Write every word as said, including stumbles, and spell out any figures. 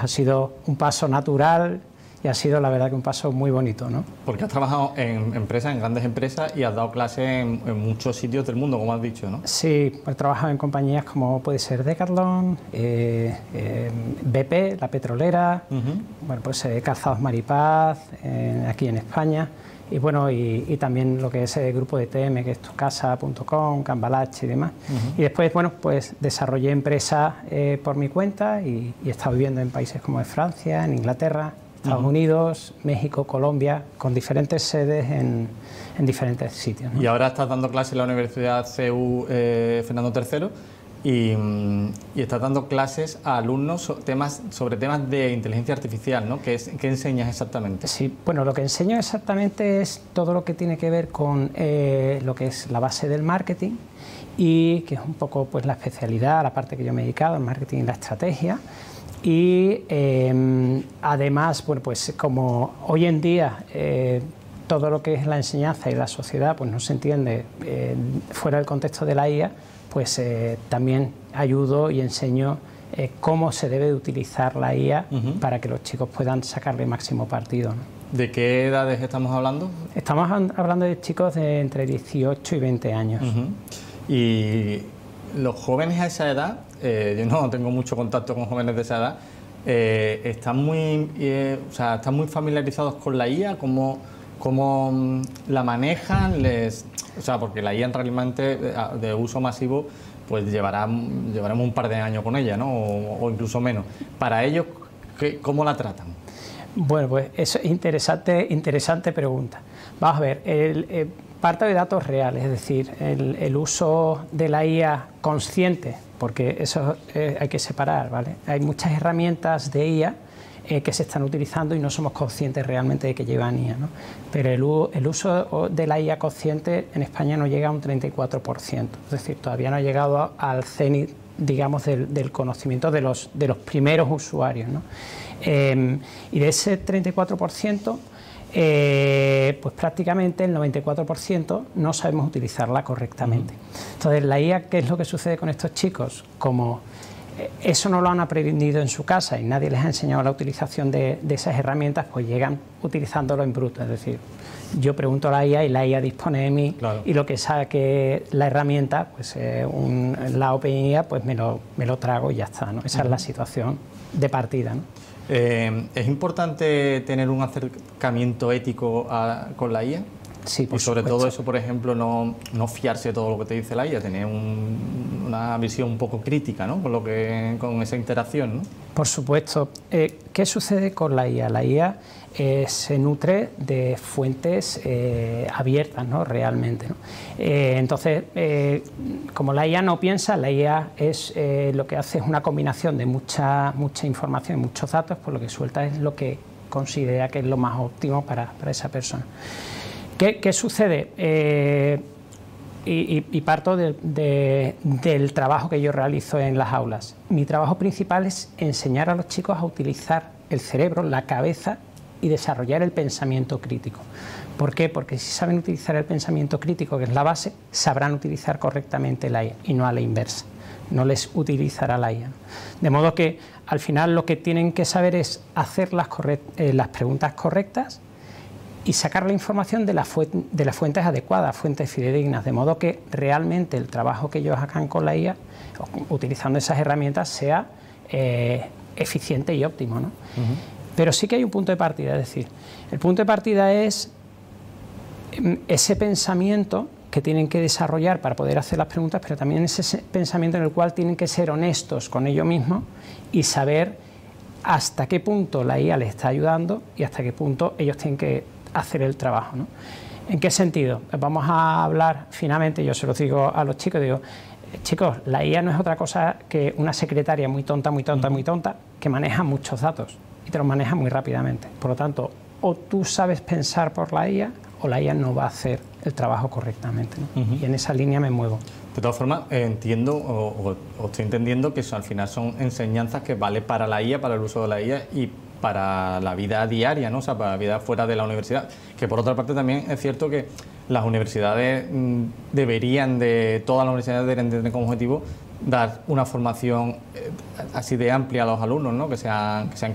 ha sido un paso natural y ha sido, la verdad, que un paso muy bonito, ¿no? Porque has trabajado en empresas, en grandes empresas, y has dado clases en, en muchos sitios del mundo, como has dicho, ¿no? Sí, he trabajado en compañías como puede ser Decathlon, eh, eh, B P, la petrolera, uh-huh. bueno, pues eh, Calzados Maripaz, eh, aquí en España, y bueno, y, y también lo que es el grupo de T M, que es tucasa punto com, Cambalache y demás. Uh-huh. Y después, bueno, pues desarrollé empresas eh, por mi cuenta y, y he estado viviendo en países como en Francia, en Inglaterra, Estados uh-huh. Unidos, México, Colombia, con diferentes sedes en, en diferentes sitios, ¿no? Y ahora estás dando clases en la Universidad C U eh, Fernando tercero y, y estás dando clases a alumnos so, temas, sobre temas de inteligencia artificial, ¿no? ¿Qué, es, ¿Qué enseñas exactamente? Sí, bueno, lo que enseño exactamente es todo lo que tiene que ver con eh, lo que es la base del marketing y que es un poco pues la especialidad, la parte que yo me he dedicado, el marketing y la estrategia. Y eh, además, bueno, pues como hoy en día eh, todo lo que es la enseñanza y la sociedad pues no se entiende eh, fuera del contexto de la I A, pues eh, también ayudo y enseño eh, cómo se debe de utilizar la I A uh-huh. para que los chicos puedan sacarle máximo partido, ¿no? ¿De qué edades estamos hablando? Estamos hablando de chicos de entre dieciocho y veinte años. Uh-huh. Y los jóvenes a esa edad, eh, yo no tengo mucho contacto con jóvenes de esa edad, eh, están muy, eh, o sea, están muy familiarizados con la I A, cómo, cómo la manejan, les, o sea, porque la I A realmente de uso masivo, pues llevará, llevaremos un par de años con ella, ¿no? O, o incluso menos. Para ellos, ¿qué, ¿cómo la tratan? Bueno, pues eso es interesante, interesante pregunta. Vamos a ver, el, el, parte de datos reales, es decir, el, el uso de la I A consciente, porque eso eh, hay que separar, ¿vale? Hay muchas herramientas de I A eh, que se están utilizando y no somos conscientes realmente de que llevan I A, ¿no? Pero el, el uso de la I A consciente en España no llega a un treinta y cuatro por ciento, es decir, todavía no ha llegado a, al cenit, digamos, del, del conocimiento de los, de los primeros usuarios, ¿no? Eh, y de ese treinta y cuatro por ciento, eh, pues prácticamente el noventa y cuatro por ciento no sabemos utilizarla correctamente. Entonces, la I A, ¿qué es lo que sucede con estos chicos? Como eh, eso no lo han aprendido en su casa y nadie les ha enseñado la utilización de, de esas herramientas, pues llegan utilizándolo en bruto. Es decir, yo pregunto a la I A y la I A dispone de mí, claro. Y lo que saque la herramienta, pues eh, un, la OpenIA, pues me lo, me lo trago y ya está, ¿no? Esa uh-huh. es la situación de partida, ¿no? Eh, ¿Es importante tener un acercamiento ético a, con la I A? Sí, por y sobre supuesto. todo eso, por ejemplo, no, no fiarse de todo lo que te dice la I A, tener un, una visión un poco crítica, ¿no? Con, lo que, con esa interacción, ¿no? Por supuesto. Eh, ¿Qué sucede con la I A? La I A eh, se nutre de fuentes eh, abiertas, ¿no? Realmente, ¿no? Eh, entonces, eh, como la I A no piensa, la I A es, eh, lo que hace es una combinación de mucha, mucha información y muchos datos, por lo que suelta es lo que considera que es lo más óptimo para, para esa persona. ¿Qué, qué sucede? Eh, y, y, y parto de, de, del trabajo que yo realizo en las aulas. Mi trabajo principal es enseñar a los chicos a utilizar el cerebro, la cabeza y desarrollar el pensamiento crítico. ¿Por qué? Porque si saben utilizar el pensamiento crítico, que es la base, sabrán utilizar correctamente la I A y no a la inversa. No les utilizará la I A. De modo que al final lo que tienen que saber es hacer las, eh, las preguntas correctas y sacar la información de, la fu de las fuentes adecuadas, fuentes fidedignas, de modo que realmente el trabajo que ellos hagan con la I A, utilizando esas herramientas, sea eh, eficiente y óptimo, ¿no? Uh-huh. Pero sí que hay un punto de partida, es decir, el punto de partida es ese pensamiento que tienen que desarrollar para poder hacer las preguntas, pero también ese pensamiento en el cual tienen que ser honestos con ellos mismos y saber hasta qué punto la I A les está ayudando y hasta qué punto ellos tienen que hacer el trabajo, ¿no? ¿En qué sentido? Vamos a hablar finalmente, yo se lo digo a los chicos, digo, chicos, la I A no es otra cosa que una secretaria muy tonta, muy tonta, muy tonta, que maneja muchos datos y te los maneja muy rápidamente. Por lo tanto, o tú sabes pensar por la I A o la I A no va a hacer el trabajo correctamente, ¿no? Uh-huh. Y en esa línea me muevo. De todas formas, eh, entiendo o, o, o estoy entendiendo que eso, al final son enseñanzas que vale para la I A, para el uso de la I A y para la vida diaria, ¿no? O sea, para la vida fuera de la universidad. Que por otra parte también es cierto que las universidades mmm, deberían de, todas las universidades deberían tener como objetivo dar una formación eh, así de amplia a los alumnos, ¿no? Que sean, que sean